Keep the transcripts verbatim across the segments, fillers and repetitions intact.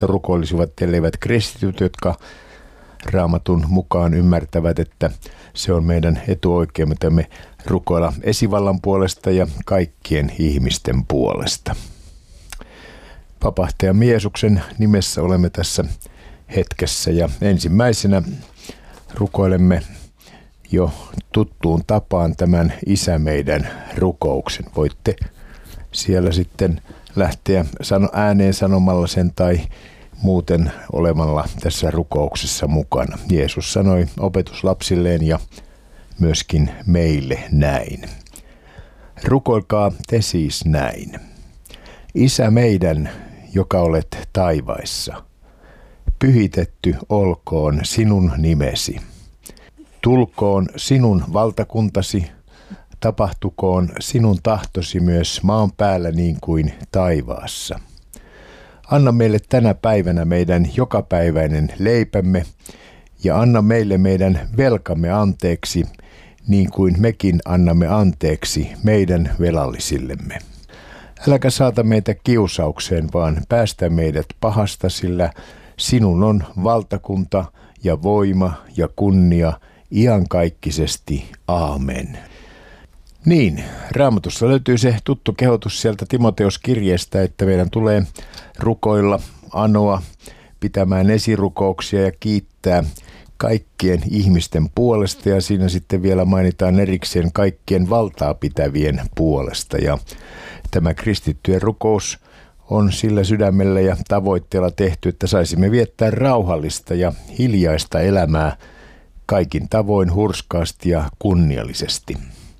rukoilisivat, elleivät kristityt, jotka Raamatun mukaan ymmärtävät, että se on meidän etuoikeutemme rukoilla esivallan puolesta ja kaikkien ihmisten puolesta. Vapahtajamme Jeesuksen nimessä olemme tässä hetkessä ja ensimmäisenä rukoilemme jo tuttuun tapaan tämän Isä meidän rukouksen. Voitte siellä sitten lähteä ääneen sanomalla sen tai muuten olemalla tässä rukouksessa mukana. Jeesus sanoi opetuslapsilleen ja myöskin meille näin. Rukoilkaa te siis näin. Isä meidän, joka olet taivaissa, pyhitetty olkoon sinun nimesi. Tulkoon sinun valtakuntasi, tapahtukoon sinun tahtosi myös maan päällä niin kuin taivaassa. Anna meille tänä päivänä meidän jokapäiväinen leipämme ja anna meille meidän velkamme anteeksi, niin kuin mekin annamme anteeksi meidän velallisillemme. Äläkä saata meitä kiusaukseen, vaan päästä meidät pahasta, sillä sinun on valtakunta ja voima ja kunnia iankaikkisesti. Aamen. Niin, Raamatussa löytyy se tuttu kehotus sieltä Timoteos-kirjeestä, että meidän tulee rukoilla, anoa, pitämään esirukouksia ja kiittää kaikkien ihmisten puolesta. Ja siinä sitten vielä mainitaan erikseen kaikkien valtaa pitävien puolesta. Ja tämä kristittyjen rukous on sillä sydämellä ja tavoitteella tehty, että saisimme viettää rauhallista ja hiljaista elämää kaikin tavoin hurskaasti ja kunniallisesti.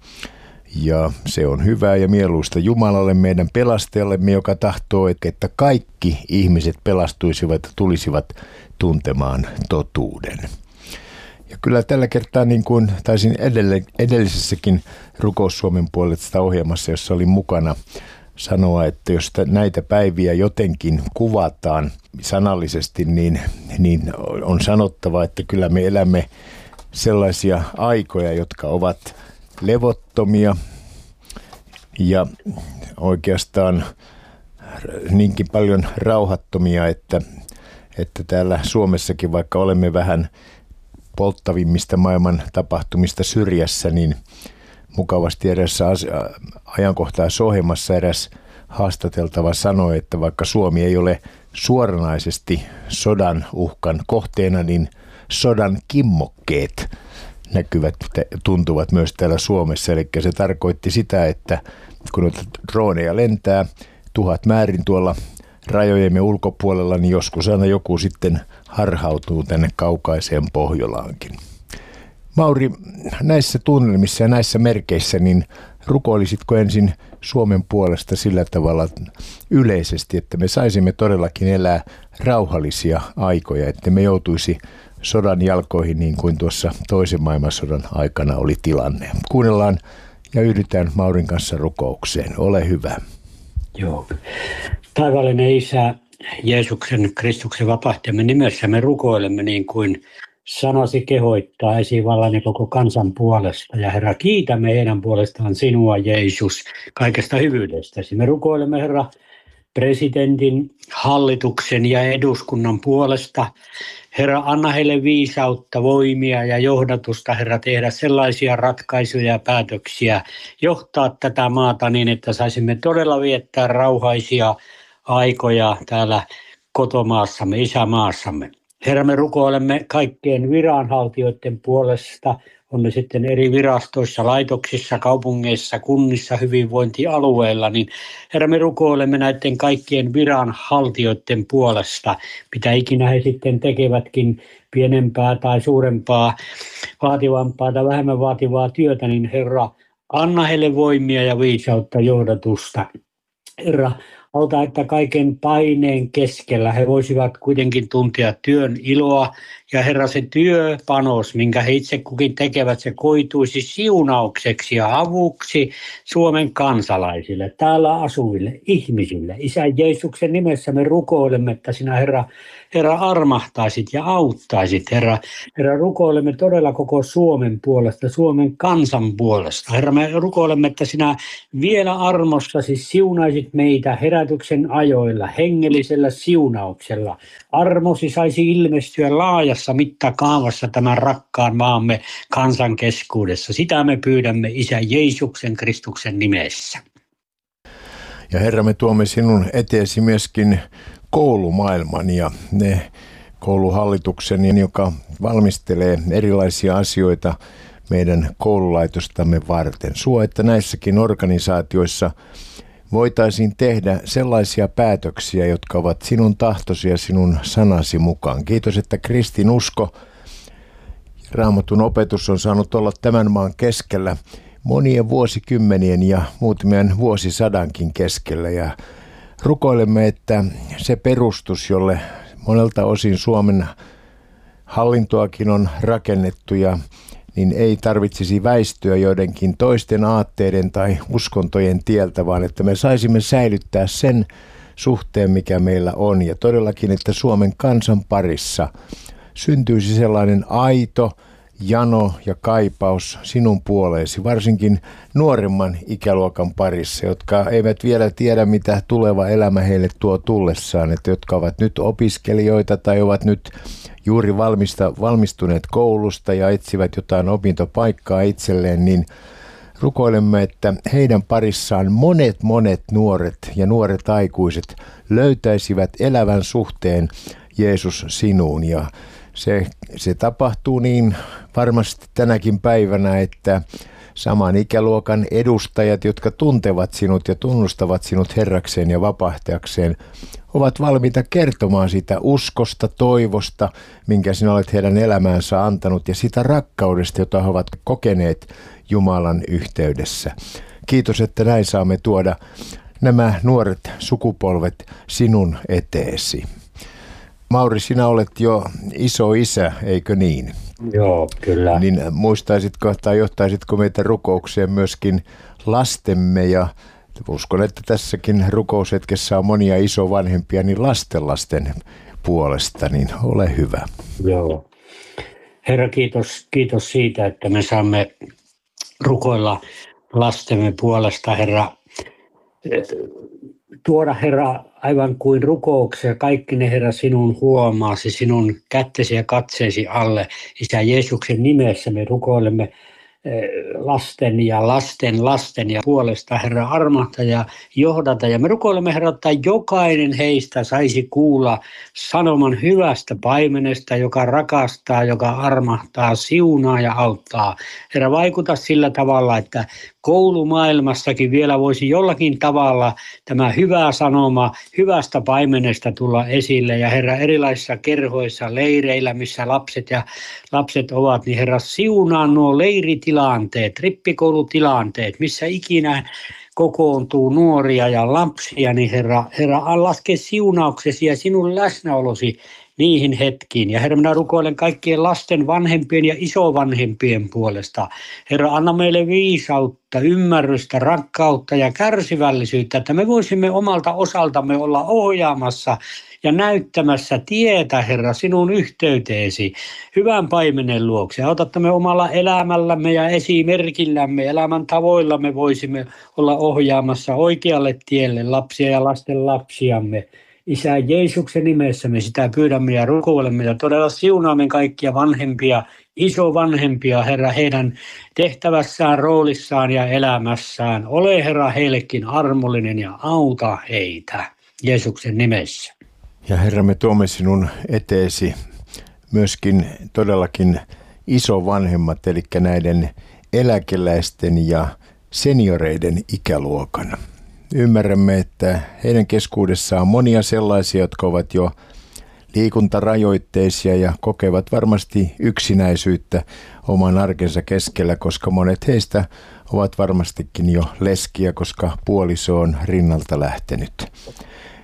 Ja se on hyvää ja mieluista Jumalalle, meidän pelastajallemme, joka tahtoo, että kaikki ihmiset pelastuisivat ja tulisivat tuntemaan totuuden. Ja kyllä tällä kertaa, niin kuin taisin edellisessäkin Rukous Suomen puolesta ohjelmassa, jossa olin mukana, sanoa, että jos näitä päiviä jotenkin kuvataan sanallisesti, niin, niin on sanottava, että kyllä me elämme sellaisia aikoja, jotka ovat levottomia ja oikeastaan niinkin paljon rauhattomia, että, että täällä Suomessakin, vaikka olemme vähän polttavimmista maailman tapahtumista syrjässä, niin mukavasti erässä ajankohtaisohjelmassa eräs haastateltava sanoi, että vaikka Suomi ei ole suoranaisesti sodan uhkan kohteena, niin sodan kimmokkeet näkyvät, tuntuvat myös täällä Suomessa. Eli se tarkoitti sitä, että kun droneja lentää tuhat määrin tuolla rajojemme ulkopuolella, niin joskus aina joku sitten harhautuu tänne kaukaiseen Pohjolaankin. Mauri, näissä tunnelmissa ja näissä merkeissä, niin rukoilisitko ensin Suomen puolesta sillä tavalla yleisesti, että me saisimme todellakin elää rauhallisia aikoja, että me joutuisi sodan jalkoihin niin kuin tuossa toisen maailmansodan aikana oli tilanne. Kuunnellaan ja yhdytään Maurin kanssa rukoukseen. Ole hyvä. Joo. Taivaallinen Isä, Jeesuksen Kristuksen vapahtajamme nimessä me rukoilemme niin kuin sanasi kehoittaa esivallan ja koko kansan puolesta. Ja Herra, kiitämme heidän puolestaan sinua, Jeesus, kaikesta hyvyydestäsi. Me rukoilemme, Herra, presidentin, hallituksen ja eduskunnan puolesta. Herra, anna heille viisautta, voimia ja johdatusta, Herra, tehdä sellaisia ratkaisuja ja päätöksiä, johtaa tätä maata niin, että saisimme todella viettää rauhaisia aikoja täällä kotomaassamme, isämaassamme. Herra, me rukoilemme kaikkien viranhaltijoiden puolesta, on ne sitten eri virastoissa, laitoksissa, kaupungeissa, kunnissa, hyvinvointialueilla, niin Herra, me rukoilemme näiden kaikkien viranhaltijoiden puolesta, mitä ikinä he sitten tekevätkin pienempää tai suurempaa, vaativampaa tai vähemmän vaativaa työtä, niin Herra, anna heille voimia ja viisautta johdatusta. Herra, auta, että kaiken paineen keskellä he voisivat kuitenkin tuntea työn iloa Ja Herra, se työpanos, minkä he itse kukin tekevät, se koituisi siunaukseksi ja avuksi Suomen kansalaisille, täällä asuville ihmisille. Isän Jeesuksen nimessä me rukoilemme, että sinä Herra, Herra armahtaisit ja auttaisit. Herra, Herra, rukoilemme todella koko Suomen puolesta, Suomen kansan puolesta. Herra, me rukoilemme, että sinä vielä armossasi siunaisit meitä herätyksen ajoilla, hengellisellä siunauksella. Armosi saisi ilmestyä laajassa mittakaavassa tämän rakkaan maamme kansan keskuudessa. Sitä me pyydämme Isän Jeesuksen Kristuksen nimessä. Ja Herra, me tuomme sinun eteesi myöskin koulumaailman ja ne kouluhallituksen, joka valmistelee erilaisia asioita meidän koululaitostamme varten. Suo, että näissäkin organisaatioissa voitaisiin tehdä sellaisia päätöksiä, jotka ovat sinun tahtosi ja sinun sanasi mukaan. Kiitos, että kristinusko, Raamatun opetus on saanut olla tämän maan keskellä monien vuosikymmenien ja muutamien vuosisadankin keskellä. Ja rukoilemme, että se perustus, jolle monelta osin Suomen hallintoakin on rakennettu, ja niin ei tarvitsisi väistyä joidenkin toisten aatteiden tai uskontojen tieltä, vaan että me saisimme säilyttää sen suhteen, mikä meillä on. Ja todellakin, että Suomen kansan parissa syntyisi sellainen aito jano ja kaipaus sinun puoleesi, varsinkin nuoremman ikäluokan parissa, jotka eivät vielä tiedä, mitä tuleva elämä heille tuo tullessaan, että jotka ovat nyt opiskelijoita tai ovat nyt juuri valmista, valmistuneet koulusta ja etsivät jotain opintopaikkaa itselleen, niin rukoilemme, että heidän parissaan monet monet nuoret ja nuoret aikuiset löytäisivät elävän suhteen Jeesus sinuun. Ja se, se tapahtuu niin varmasti tänäkin päivänä, että saman ikäluokan edustajat, jotka tuntevat sinut ja tunnustavat sinut Herrakseen ja vapahtajakseen, ovat valmiita kertomaan sitä uskosta, toivosta, minkä sinä olet heidän elämäänsä antanut, ja sitä rakkaudesta, jota he ovat kokeneet Jumalan yhteydessä. Kiitos, että näin saamme tuoda nämä nuoret sukupolvet sinun eteesi. Mauri, sinä olet jo iso isä, eikö niin? Joo, kyllä. Niin muistaisitko tai johtaisitko meitä rukoukseen myöskin lastemme, ja uskon, että tässäkin rukoushetkessä on monia isovanhempia, niin lastenlasten puolesta, niin ole hyvä. Joo. Herra, kiitos, kiitos siitä, että me saamme rukoilla lastemme puolesta, Herra. Tuoda, Herra, aivan kuin rukouksia, kaikki ne, Herra, sinun huomaasi, sinun kättesi ja katseesi alle. Isä Jeesuksen nimessä me rukoilemme lasten ja lasten lasten ja puolesta, Herra, armahta ja johdata. Ja me rukoilemme, Herra, että jokainen heistä saisi kuulla sanoman hyvästä paimenesta, joka rakastaa, joka armahtaa, siunaa ja auttaa. Herra, vaikuta sillä tavalla, että koulumaailmassakin vielä voisi jollakin tavalla tämä hyvä sanoma hyvästä paimenesta tulla esille. Ja Herra, erilaisissa kerhoissa, leireillä, missä lapset ja lapset ovat, niin Herra, siunaa nuo leiritilanteet, rippikoulutilanteet, missä ikinä kokoontuu nuoria ja lapsia, niin Herra, Herra, laske siunauksesi ja sinun läsnäolosi niihin hetkiin. Ja Herra, minä rukoilen kaikkien lasten vanhempien ja isovanhempien puolesta. Herra, anna meille viisautta, ymmärrystä, rakkautta ja kärsivällisyyttä, että me voisimme omalta osaltamme olla ohjaamassa ja näyttämässä tietä, Herra, sinun yhteyteesi hyvän paimenen luokse. Autatta me omalla elämällämme ja esimerkillämme, elämän tavoillamme voisimme olla ohjaamassa oikealle tielle lapsia ja lasten lapsiamme. Isä Jeesuksen nimessä me sitä pyydämme ja rukoilemme ja todella siunaamme kaikkia vanhempia, isovanhempia, Herra, heidän tehtävässään, roolissaan ja elämässään. Ole, Herra, heillekin armollinen ja auta heitä Jeesuksen nimessä. Ja Herra, me tuomme sinun eteesi myöskin todellakin isovanhemmat, eli näiden eläkeläisten ja senioreiden ikäluokan. Ymmärrämme, että heidän keskuudessaan on monia sellaisia, jotka ovat jo liikuntarajoitteisia ja kokevat varmasti yksinäisyyttä oman arkensa keskellä, koska monet heistä ovat varmastikin jo leskiä, koska puoliso on rinnalta lähtenyt.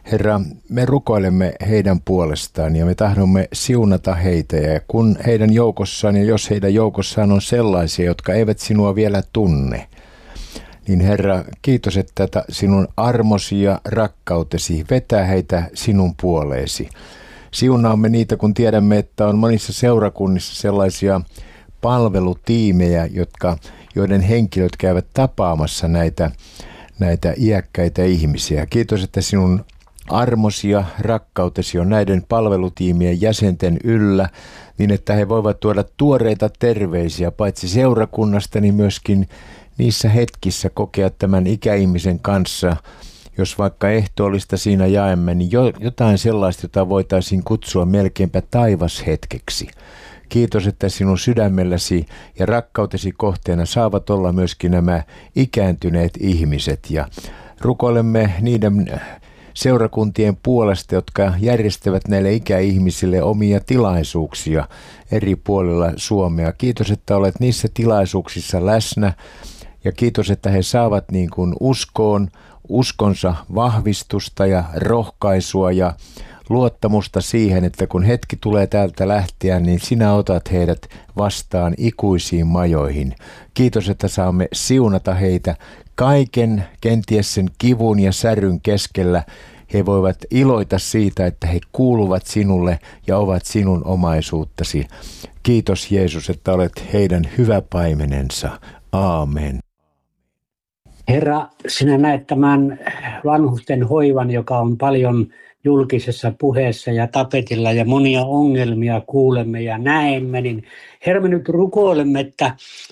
Herra, me rukoilemme heidän puolestaan ja me tahdomme siunata heitä. Ja kun heidän joukossaan ja jos heidän joukossaan on sellaisia, jotka eivät sinua vielä tunne, niin Herra, kiitos, että tätä sinun armosi ja rakkautesi vetää heitä sinun puoleesi. Siunaamme niitä, kun tiedämme, että on monissa seurakunnissa sellaisia palvelutiimejä, jotka, joiden henkilöt käyvät tapaamassa näitä, näitä iäkkäitä ihmisiä. Kiitos, että sinun armosi ja rakkautesi on näiden palvelutiimien jäsenten yllä, niin että he voivat tuoda tuoreita terveisiä paitsi seurakunnasta, niin myöskin niissä hetkissä kokea tämän ikäihmisen kanssa, jos vaikka ehtoollista siinä jaemme, niin jotain sellaista, jota voitaisiin kutsua melkeinpä taivashetkeksi. Kiitos, että sinun sydämelläsi ja rakkautesi kohteena saavat olla myöskin nämä ikääntyneet ihmiset. Ja rukoilemme niiden seurakuntien puolesta, jotka järjestävät näille ikäihmisille omia tilaisuuksia eri puolilla Suomea. Kiitos, että olet niissä tilaisuuksissa läsnä ja kiitos, että he saavat niin kuin uskoon, uskonsa vahvistusta ja rohkaisua ja luottamusta siihen, että kun hetki tulee täältä lähteä, niin sinä otat heidät vastaan ikuisiin majoihin. Kiitos, että saamme siunata heitä kaiken, kenties sen kivun ja säryn keskellä. He voivat iloita siitä, että he kuuluvat sinulle ja ovat sinun omaisuuttasi. Kiitos Jeesus, että olet heidän hyvä paimenensa. Aamen. Herra, sinä näet tämän vanhusten hoivan, joka on paljon julkisessa puheessa ja tapetilla ja monia ongelmia kuulemme ja näemme, niin Herra, me nyt rukoilemme, että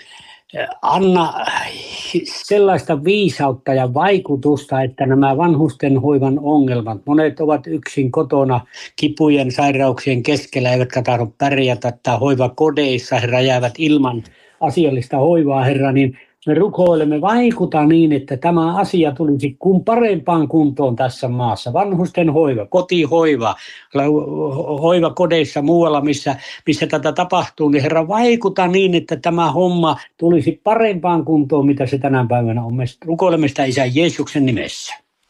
anna sellaista viisautta ja vaikutusta, että nämä vanhusten hoivan ongelmat, monet ovat yksin kotona kipujen, sairauksien keskellä, eivätkä tahdo pärjätä tai hoivakodeissa, Herra, jäävät ilman asiallista hoivaa, Herra, niin me rukoilemme, vaikuta niin, että tämä asia tulisi kun parempaan kuntoon tässä maassa. Vanhusten hoiva, kotihoiva, hoivakodeissa muualla, missä, missä tätä tapahtuu, niin Herra, vaikuta niin, että tämä homma tulisi parempaan kuntoon, mitä se tänä päivänä on. Me rukoilemme sitä Isän Jeesuksen nimessä.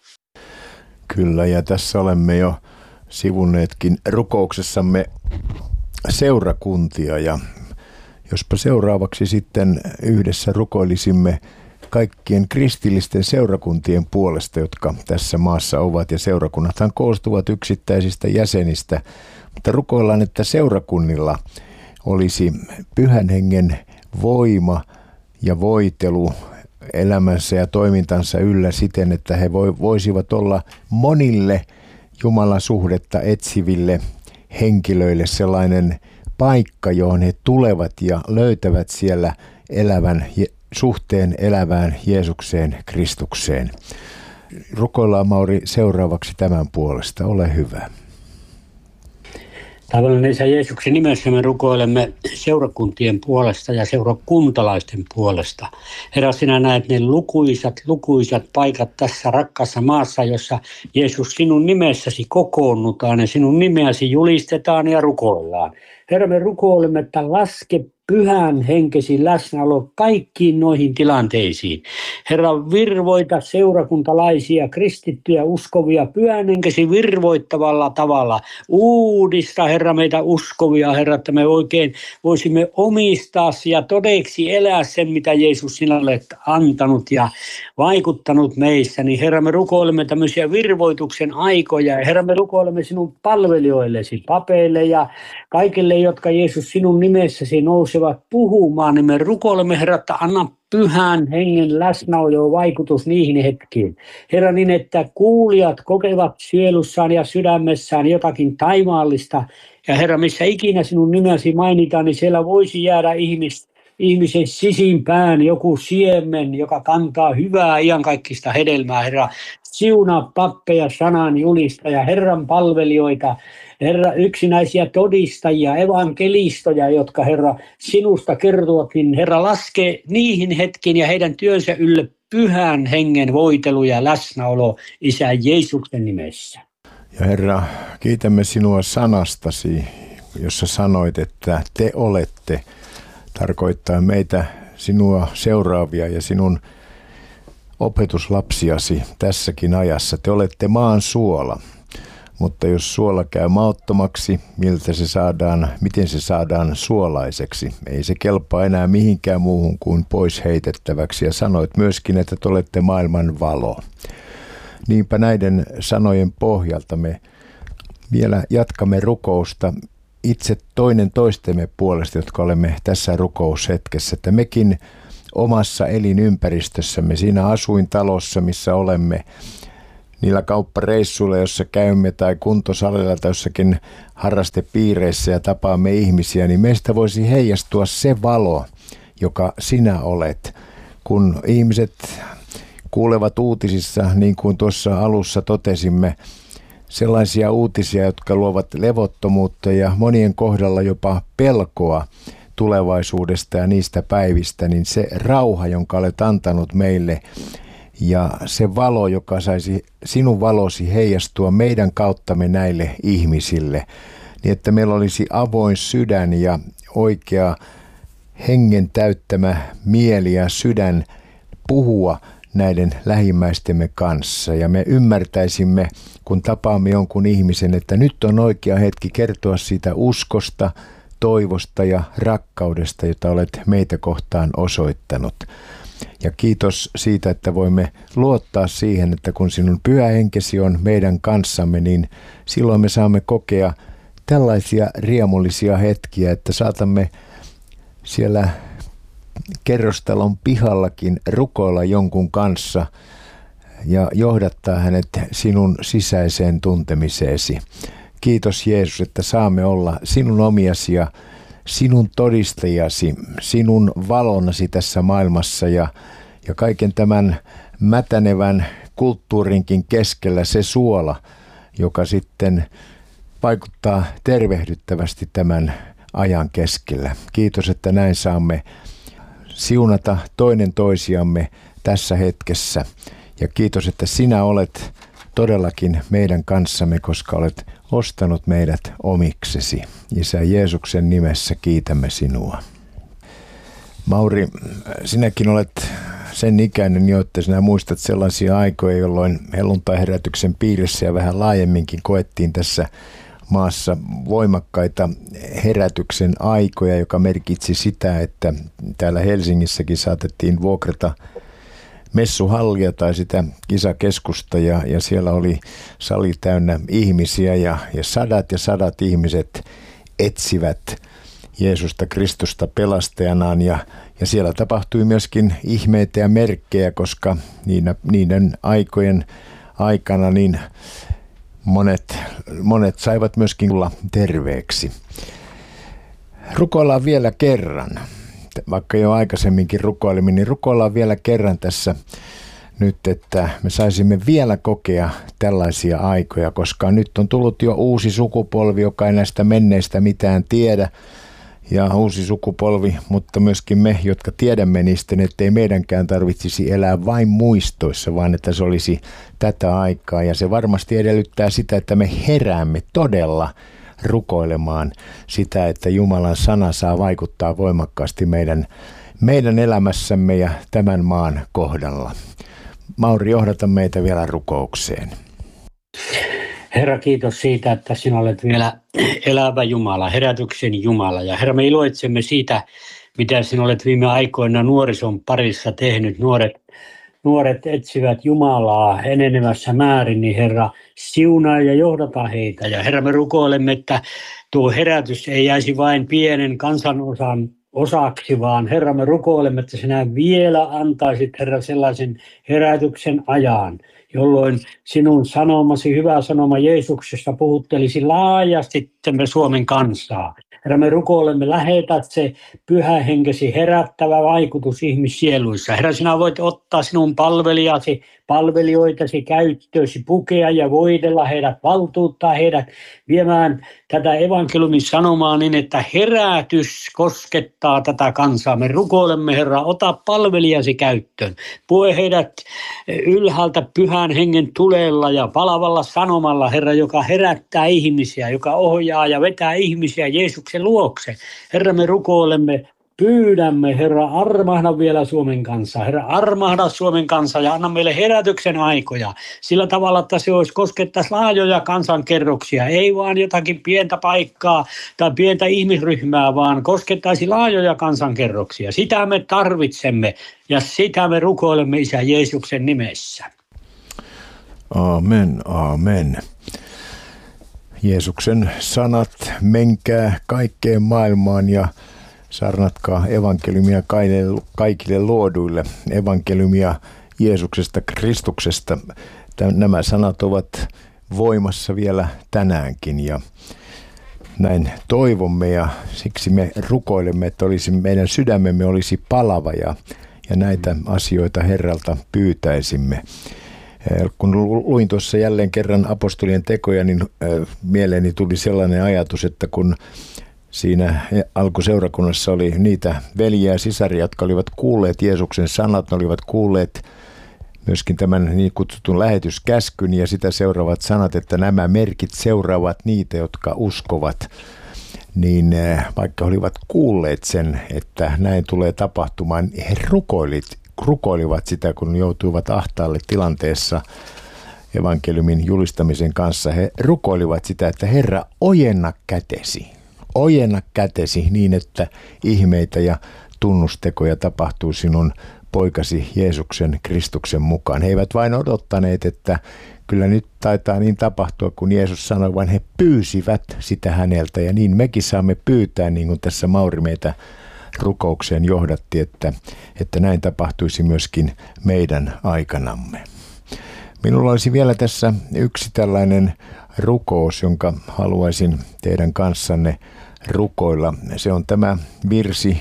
Kyllä, ja tässä olemme jo sivunneetkin rukouksessamme seurakuntia ja jospa seuraavaksi sitten yhdessä rukoilisimme kaikkien kristillisten seurakuntien puolesta, jotka tässä maassa ovat. Ja seurakunnathan koostuvat yksittäisistä jäsenistä, mutta rukoillaan, että seurakunnilla olisi Pyhän Hengen voima ja voitelu elämänsä ja toimintansa yllä siten, että he voisivat olla monille Jumalan suhdetta etsiville henkilöille sellainen paikka, johon he tulevat ja löytävät siellä elävän, suhteen elävään Jeesukseen, Kristukseen. Rukoillaan, Mauri, seuraavaksi tämän puolesta. Ole hyvä. Taivaallinen Isä, Jeesuksen nimessä me rukoilemme seurakuntien puolesta ja seurakuntalaisten puolesta. Herra, sinä näet ne lukuisat, lukuisat paikat tässä rakkaassa maassa, jossa Jeesus sinun nimessäsi kokoonnutaan ja sinun nimeäsi julistetaan ja rukoillaan. Herra, me rukoilemme, että laske pyhän henkesi läsnäolo kaikkiin noihin tilanteisiin. Herra, virvoita seurakuntalaisia, kristittyjä, uskovia, pyhän henkesi virvoittavalla tavalla. Uudista, Herra, meitä uskovia, Herra, että me oikein voisimme omistaa ja todeksi elää sen, mitä Jeesus sinä olet antanut ja vaikuttanut meissä. Niin Herra, me rukoilemme tämmöisiä virvoituksen aikoja. Herra, me rukoilemme sinun palvelijoillesi, papeille ja kaikille, jotka Jeesus sinun nimessäsi nousevat puhumaan, niin me rukoilemme, Herra, että anna pyhän hengen läsnäolo vaikutus niihin hetkiin. Herra, niin että kuulijat kokevat sielussaan ja sydämessään jotakin taivaallista. Ja Herra, missä ikinä sinun nimesi mainitaan, niin siellä voisi jäädä ihmis, ihmisen sisimpään joku siemen, joka kantaa hyvää iankaikkista hedelmää. Herra, siunaa pappeja, sanan julistaja, Herran palvelijoita, Herra, yksinäisiä todistajia, evankelistoja, jotka Herra sinusta kertovat, niin Herra, laske niihin hetkiin ja heidän työnsä ylle pyhän hengen voitelu ja läsnäolo Isä Jeesuksen nimessä. Ja Herra, kiitämme sinua sanastasi, jossa sanoit, että te olette, tarkoittaa meitä sinua seuraavia ja sinun opetuslapsiasi tässäkin ajassa. Te olette maan suola. Mutta jos suola käy mauttomaksi, miltä se saadaan, miten se saadaan suolaiseksi? Ei se kelpaa enää mihinkään muuhun kuin pois heitettäväksi. Ja sanoit myöskin, että te olette maailman valo. Niinpä näiden sanojen pohjalta me vielä jatkamme rukousta itse toinen toistemme puolesta, jotka olemme tässä rukoushetkessä. Että mekin omassa elinympäristössämme, siinä asuintalossa, missä olemme, niillä kauppareissuilla, jossa käymme, tai kuntosalilla tai jossakin harrastepiireissä ja tapaamme ihmisiä, niin meistä voisi heijastua se valo, joka sinä olet. Kun ihmiset kuulevat uutisissa, niin kuin tuossa alussa totesimme, sellaisia uutisia, jotka luovat levottomuutta ja monien kohdalla jopa pelkoa tulevaisuudesta ja niistä päivistä, niin se rauha, jonka olet antanut meille, ja se valo, joka saisi sinun valosi heijastua meidän kauttamme näille ihmisille, niin että meillä olisi avoin sydän ja oikea hengen täyttämä mieli ja sydän puhua näiden lähimmäistemme kanssa. Ja me ymmärtäisimme, kun tapaamme jonkun ihmisen, että nyt on oikea hetki kertoa siitä uskosta, toivosta ja rakkaudesta, jota olet meitä kohtaan osoittanut. Ja kiitos siitä, että voimme luottaa siihen, että kun sinun pyhä henkesi on meidän kanssamme, niin silloin me saamme kokea tällaisia riemullisia hetkiä, että saatamme siellä kerrostalon pihallakin rukoilla jonkun kanssa ja johdattaa hänet sinun sisäiseen tuntemiseesi. Kiitos Jeesus, että saamme olla sinun omiasi ja sinun todistajasi, sinun valonasi tässä maailmassa ja, ja kaiken tämän mätänevän kulttuurinkin keskellä se suola, joka sitten vaikuttaa tervehdyttävästi tämän ajan keskellä. Kiitos, että näin saamme siunata toinen toisiamme tässä hetkessä. Ja kiitos, että sinä olet todellakin meidän kanssamme, koska olet ostanut meidät omiksesi. Isä Jeesuksen nimessä kiitämme sinua. Mauri, sinäkin olet sen ikäinen jo, että sinä muistat sellaisia aikoja, jolloin helluntaiherätyksen piirissä ja vähän laajemminkin koettiin tässä maassa voimakkaita herätyksen aikoja, joka merkitsi sitä, että täällä Helsingissäkin saatettiin vuokrata messuhallia tai sitä kisakeskusta ja, ja siellä oli sali täynnä ihmisiä ja, ja sadat ja sadat ihmiset etsivät Jeesusta Kristusta pelastajanaan ja, ja siellä tapahtui myöskin ihmeitä ja merkkejä, koska niinä, niiden aikojen aikana niin monet, monet saivat myöskin tulla terveeksi. Rukoillaan vielä kerran. Vaikka jo aikaisemminkin rukoilimme, niin rukoillaan vielä kerran tässä nyt, että me saisimme vielä kokea tällaisia aikoja, koska nyt on tullut jo uusi sukupolvi, joka ei näistä menneistä mitään tiedä, ja uusi sukupolvi, mutta myöskin me, jotka tiedämme niistä, että ei meidänkään tarvitsisi elää vain muistoissa, vaan että se olisi tätä aikaa, ja se varmasti edellyttää sitä, että me heräämme todella rukoilemaan sitä, että Jumalan sana saa vaikuttaa voimakkaasti meidän, meidän elämässämme ja tämän maan kohdalla. Mauri, johdata meitä vielä rukoukseen. Herra, kiitos siitä, että sinä olet vielä elävä Jumala, herätyksen Jumala. Ja Herra, me iloitsemme siitä, mitä sinä olet viime aikoina nuorison parissa tehnyt. Nuoret, nuoret etsivät Jumalaa enenevässä määrin, niin Herra, siunaa ja johdata heitä. Ja Herra, me rukoilemme, että tuo herätys ei jäisi vain pienen kansanosan osaksi, vaan Herra, me rukoilemme, että sinä vielä antaisit, Herra, sellaisen herätyksen ajan, jolloin sinun sanomasi, hyvä sanoma Jeesuksesta puhuttelisi laajasti me Suomen kansaa. Herra, me rukoilemme, lähetät se pyhä henkesi herättävä vaikutus ihmissieluissa. Herra, sinä voit ottaa sinun palvelijasi, palvelijoitasi käyttöösi, pukea ja voidella heidät, valtuuttaa heidät viemään tätä evankeliumin sanomaa niin, että herätys koskettaa tätä kansaa. Me rukoilemme, Herra, ota palvelijasi käyttöön. Pue heidät ylhäältä pyhän hengen tulella ja palavalla sanomalla, Herra, joka herättää ihmisiä, joka ohjaa ja vetää ihmisiä Jeesuksen luokse. Herra, me rukoilemme pyydämme, Herra, armahda vielä Suomen kanssa. Herra, armahda Suomen kanssa ja anna meille herätyksen aikoja. Sillä tavalla, että se olisi koskettaisi laajoja kansankerroksia. Ei vaan jotakin pientä paikkaa tai pientä ihmisryhmää, vaan koskettaisi laajoja kansankerroksia. Sitä me tarvitsemme ja sitä me rukoilemme Isä Jeesuksen nimessä. Aamen, aamen. Jeesuksen sanat, menkää kaikkeen maailmaan ja saarnatkaa evankeliumia kaikille luoduille, evankeliumia Jeesuksesta, Kristuksesta. Nämä sanat ovat voimassa vielä tänäänkin ja näin toivomme ja siksi me rukoilemme, että olisi, meidän sydämemme olisi palava ja, ja näitä asioita Herralta pyytäisimme. Kun luin tuossa jälleen kerran apostolien tekoja, niin mieleeni tuli sellainen ajatus, että kun siinä alkuseurakunnassa oli niitä veljiä ja sisaria, jotka olivat kuulleet Jeesuksen sanat, ne olivat kuulleet myöskin tämän niin kutsutun lähetyskäskyn ja sitä seuraavat sanat, että nämä merkit seuraavat niitä, jotka uskovat, niin vaikka olivat kuulleet sen, että näin tulee tapahtumaan, he rukoilit, rukoilivat sitä, kun joutuivat ahtaalle tilanteessa evankeliumin julistamisen kanssa. He rukoilivat sitä, että Herra, ojenna kätesi. Ojenna kätesi niin, että ihmeitä ja tunnustekoja tapahtuu sinun poikasi Jeesuksen Kristuksen mukaan. He eivät vain odottaneet, että kyllä nyt taitaa niin tapahtua, kun Jeesus sanoi, vaan he pyysivät sitä häneltä. Ja niin mekin saamme pyytää, niin kuin tässä Mauri meitä rukoukseen johdatti, että, että näin tapahtuisi myöskin meidän aikanamme. Minulla olisi vielä tässä yksi tällainen rukous, jonka haluaisin teidän kanssanne rukoilla. Se on tämä virsi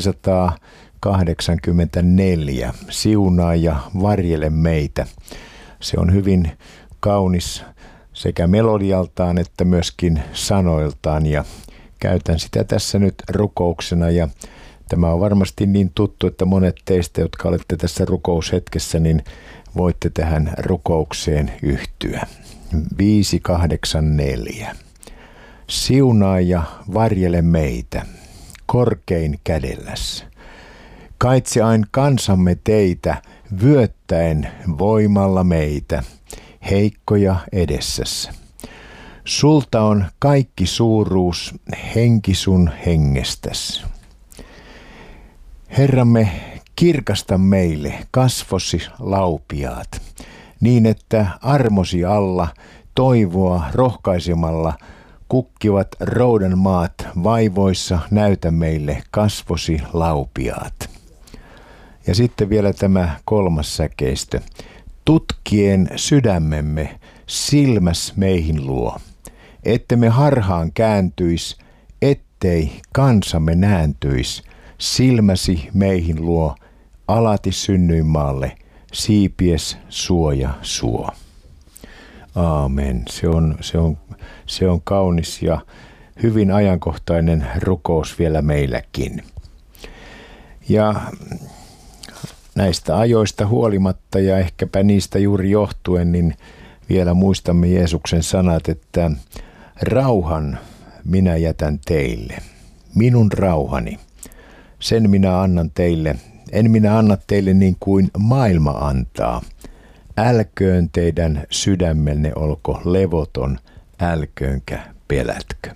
viisisataakahdeksankymmentäneljä, siunaa ja varjele meitä. Se on hyvin kaunis sekä melodialtaan että myöskin sanoiltaan ja käytän sitä tässä nyt rukouksena ja tämä on varmasti niin tuttu, että monet teistä, jotka olette tässä rukoushetkessä, niin voitte tähän rukoukseen yhtyä. viisi kahdeksan neljä. Siunaa ja varjele meitä, korkein kädelläs. Kaitse ain kansamme teitä, vyöttäen voimalla meitä, heikkoja edessässä. Sulta on kaikki suuruus, henki sun hengestäs. Herramme, kirkasta meille kasvosi laupiaat, niin että armosi alla toivoa rohkaisemalla kukkivat roudan maat vaivoissa näytä meille kasvosi laupiaat. Ja sitten vielä tämä kolmas säkeistö. Tutkien sydämemme silmäs meihin luo, ettemme harhaan kääntyis, ettei kansamme nääntyis, silmäsi meihin luo, alati synnyinmaalle, siipies suoja suo. Aamen. Se on, se on, se on kaunis ja hyvin ajankohtainen rukous vielä meilläkin. Ja näistä ajoista huolimatta ja ehkäpä niistä juuri johtuen, niin vielä muistamme Jeesuksen sanat, että rauhan minä jätän teille, minun rauhani, sen minä annan teille, en minä anna teille niin kuin maailma antaa. Älköön teidän sydämenne olko levoton, älköönkä pelätkö.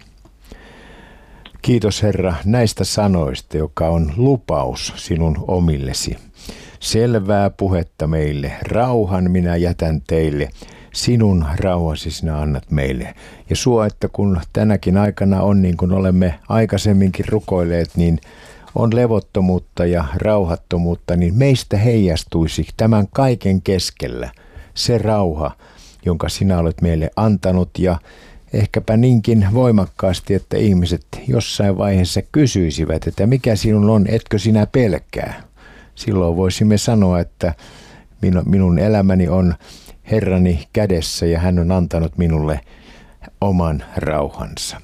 Kiitos Herra näistä sanoista, joka on lupaus sinun omillesi. Selvää puhetta meille, rauhan minä jätän teille, sinun rauhasi sinä annat meille. Ja suo, että kun tänäkin aikana on niin kuin olemme aikaisemminkin rukoilleet, niin on levottomuutta ja rauhattomuutta, niin meistä heijastuisi tämän kaiken keskellä se rauha, jonka sinä olet meille antanut ja ehkäpä niinkin voimakkaasti, että ihmiset jossain vaiheessa kysyisivät, että mikä sinun on, etkö sinä pelkää. Silloin voisimme sanoa, että minun elämäni on Herrani kädessä ja hän on antanut minulle oman rauhansa.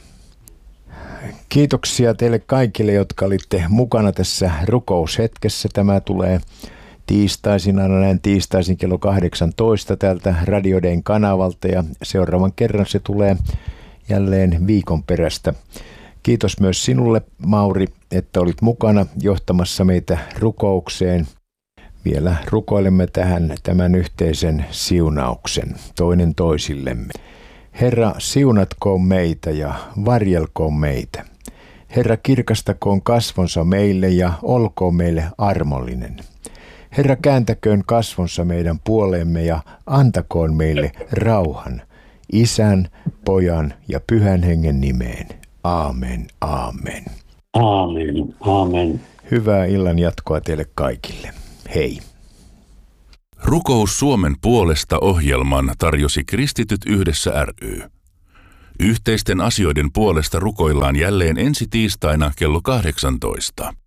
Kiitoksia teille kaikille, jotka olitte mukana tässä rukoushetkessä. Tämä tulee tiistaisin, aina näin tiistaisin kello kahdeksantoista täältä Radio Dayn kanavalta ja seuraavan kerran se tulee jälleen viikon perästä Kiitos myös sinulle, Mauri, että olit mukana johtamassa meitä rukoukseen. Vielä rukoilemme tähän tämän yhteisen siunauksen toinen toisillemme. Herra, siunatkoon meitä ja varjelkoon meitä. Herra, kirkastakoon kasvonsa meille ja olkoon meille armollinen. Herra, kääntäköön kasvonsa meidän puoleemme ja antakoon meille rauhan. Isän, Pojan ja Pyhän Hengen nimeen. Aamen, aamen. Aamen, aamen. Hyvää illan jatkoa teille kaikille. Hei. Rukous Suomen puolesta -ohjelman tarjosi Kristityt yhdessä ry. Yhteisten asioiden puolesta rukoillaan jälleen ensi tiistaina kello kahdeksantoista.